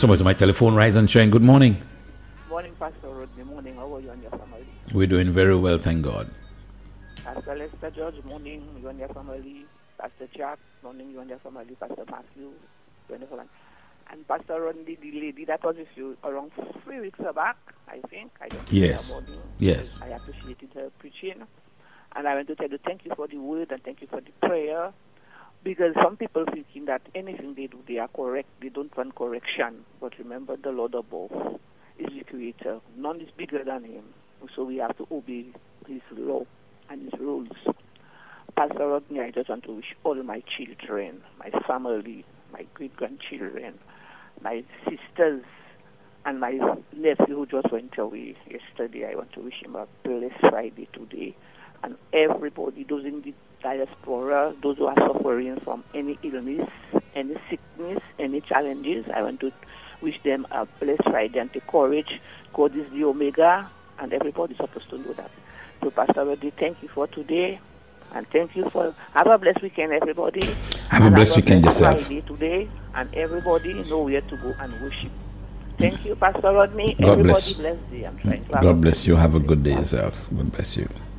Somebody's on my telephone. Rise and shine. Good morning. Morning, Pastor Rodney. Morning. How are you and your family? We're doing very well, thank God. Pastor Lester George. Morning. You and your family. Pastor Jack. Morning. You and your family. Pastor Matthew. You and your family. And Pastor Rodney, the lady that was with you around 3 weeks back, I think. I don't Yes. know. Morning. Yes. I appreciated her preaching. And I want to tell you thank you for the word and thank you for the prayer. Because some people thinking that anything they do, they are correct. They don't want correction. But remember, the Lord above is the Creator. None is bigger than Him. So we have to obey His law and His rules. Pastor Rodney, I just want to wish all my children, my family, my great-grandchildren, my sisters, and my nephew who just went away yesterday. I want to wish him a blessed Friday today. And everybody, those in the diaspora, those who are suffering from any illness, any sickness, any challenges, I want to wish them a blessed Friday and take courage. God is the Omega, and everybody is supposed to know that. So, Pastor Rodney, thank you for today, and thank you for, have a blessed weekend, everybody. Have a blessed weekend yourself. Friday today, and everybody know where to go and worship. Thank you, Pastor Rodney. God Everybody bless. bless you. I'm trying to have God bless you. Have a good day yourself. God bless you.